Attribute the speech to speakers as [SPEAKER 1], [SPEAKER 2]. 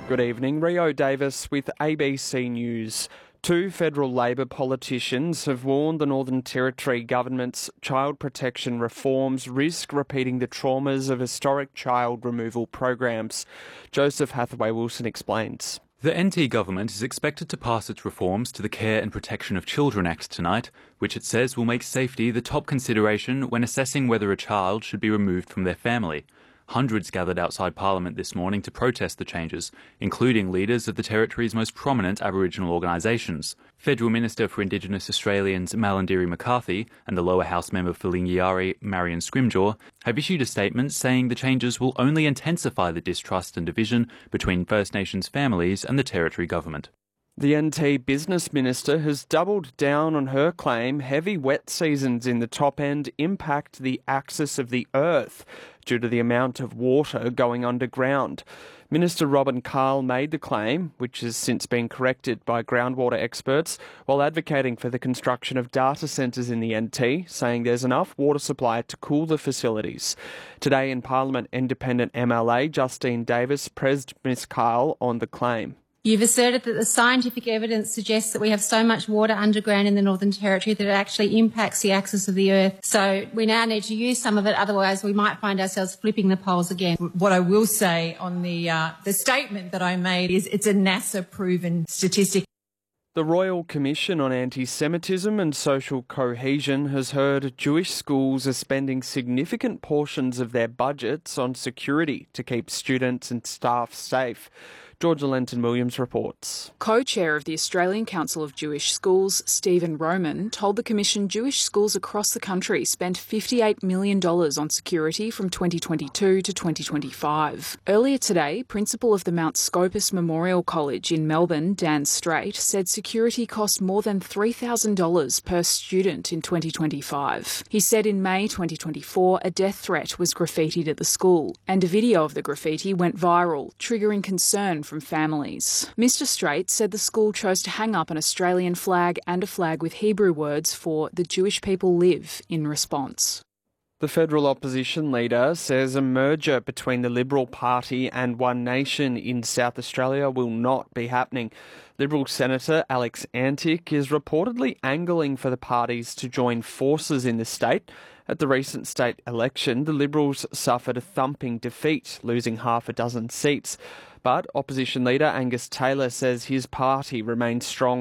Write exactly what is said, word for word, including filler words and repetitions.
[SPEAKER 1] Good evening, Rio Davis with A B C News. Two federal Labor politicians have warned the Northern Territory government's child protection reforms risk repeating the traumas of historic child removal programs. Joseph Hathaway-Wilson explains.
[SPEAKER 2] The N T government is expected to pass its reforms to the Care and Protection of Children Act tonight, which it says will make safety the top consideration when assessing whether a child should be removed from their family. Hundreds gathered outside Parliament this morning to protest the changes, including leaders of the Territory's most prominent Aboriginal organisations. Federal Minister for Indigenous Australians Malarndirri McCarthy and the Lower House member for Lingiari Marion Scrimgeour have issued a statement saying the changes will only intensify the distrust and division between First Nations families and the Territory government.
[SPEAKER 1] The N T Business Minister has doubled down on her claim heavy wet seasons in the top end impact the axis of the earth due to the amount of water going underground. Minister Robin Carl made the claim, which has since been corrected by groundwater experts, while advocating for the construction of data centres in the N T, saying there's enough water supply to cool the facilities. Today in Parliament, independent M L A Justine Davis pressed Miss Carl on the claim.
[SPEAKER 3] You've asserted that the scientific evidence suggests that we have so much water underground in the Northern Territory that it actually impacts the axis of the earth. So we now need to use some of it, otherwise we might find ourselves flipping the poles again.
[SPEAKER 4] What I will say on the uh, the statement that I made is it's a NASA-proven statistic.
[SPEAKER 1] The Royal Commission on Anti-Semitism and Social Cohesion has heard Jewish schools are spending significant portions of their budgets on security to keep students and staff safe. Georgia Lenton-Williams reports.
[SPEAKER 5] Co-chair of the Australian Council of Jewish Schools, Stephen Roman, told the Commission Jewish schools across the country spent fifty-eight million dollars on security from twenty twenty-two to twenty twenty-five. Earlier today, Principal of the Mount Scopus Memorial College in Melbourne, Dan Straight, said security cost more than three thousand dollars per student in twenty twenty-five. He said in May twenty twenty-four a death threat was graffitied at the school, and a video of the graffiti went viral, triggering concern from families. Mister Straight said the school chose to hang up an Australian flag and a flag with Hebrew words for "the Jewish people live" in response.
[SPEAKER 1] The federal opposition leader says a merger between the Liberal Party and One Nation in South Australia will not be happening. Liberal Senator Alex Antic is reportedly angling for the parties to join forces in the state. At the recent state election, the Liberals suffered a thumping defeat, losing half a dozen seats. But opposition leader Angus Taylor says his party remains strong